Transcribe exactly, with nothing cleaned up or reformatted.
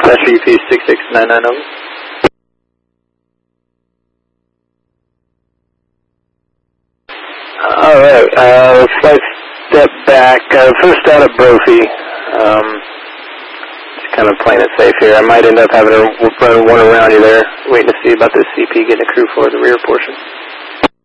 Master U P six six nine nine over. Alright, uh, slight step back. Uh, first out of Brophy. Um, just kind of playing it safe here. I might end up having to run one around you there, waiting to see about this C P getting a crew for the rear portion.